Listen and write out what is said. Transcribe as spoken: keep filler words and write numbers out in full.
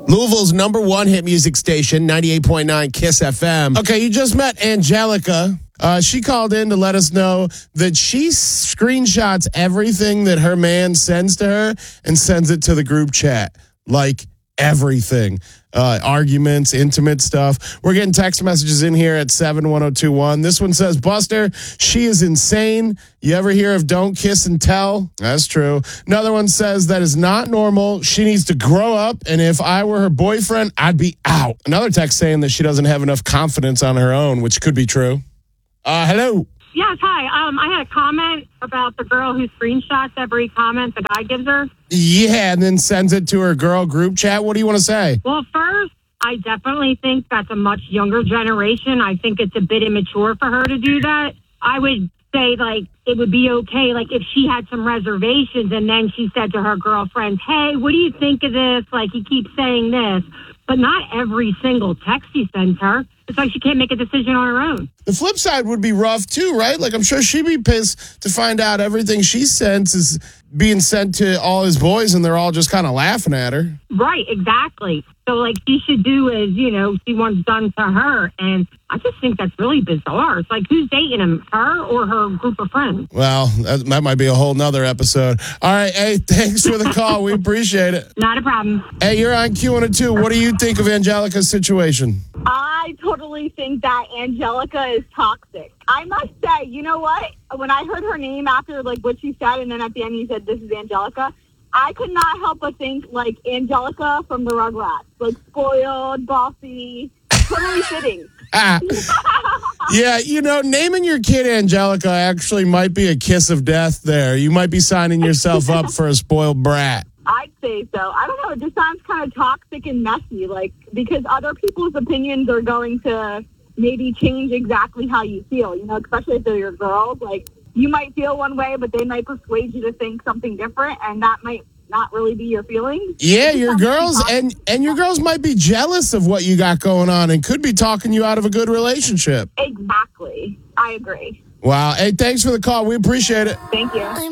Louisville's number one hit music station, ninety-eight point nine Kiss F M. Okay, you just met Angelica. Uh, she called in to let us know that she screenshots everything that her man sends to her and sends it to the group chat. Like everything. Uh, arguments, intimate stuff. We're getting text messages in here at seven one zero two one. This one says, Buster, she is insane. You ever hear of don't kiss and tell? That's true. Another one says that is not normal. She needs to grow up, and if I were her boyfriend, I'd be out. Another text saying that she doesn't have enough confidence on her own, which could be true. Uh, hello. Yes, hi. Um, I had a comment about the girl who screenshots every comment the guy gives her. Yeah, and then sends it to her girl group chat. What do you want to say? Well, first, I definitely think that's a much younger generation. I think it's a bit immature for her to do that. I would say, like, it would be okay, like, if she had some reservations and then she said to her girlfriends, hey, what do you think of this? Like, he keeps saying this. But not every single text he sends her. It's like she can't make a decision on her own. The flip side would be rough, too, right? Like, I'm sure she'd be pissed to find out everything she sends is being sent to all his boys, and they're all just kind of laughing at her. Right, exactly. So, like, she should do as, you know, she wants done to her. And I just think that's really bizarre. It's like, who's dating him, her or her group of friends? Well, that, that might be a whole nother episode. All right, hey, thanks for the call. We appreciate it. Not a problem. Hey, you're on Q one oh two. What do you think of Angelica's situation? I totally think that Angelica is toxic. I must say, you know what? When I heard her name after, like, what she said, and then at the end you said, this is Angelica, I could not help but think, like, Angelica from the Rugrats. Like, spoiled, bossy, totally fitting. Ah. Yeah, you know, naming your kid Angelica actually might be a kiss of death there. You might be signing yourself up for a spoiled brat. I'd say so. I don't know. It just sounds kind of toxic and messy, like, because other people's opinions are going to maybe change exactly how you feel, you know, especially if they're your girls. Like, you might feel one way, but they might persuade you to think something different, and that might not really be your feelings. Yeah, your girls and and your girls might be jealous of what you got going on and could be talking you out of a good relationship. Exactly. I agree. Wow. Hey, thanks for the call. We appreciate it. Thank you.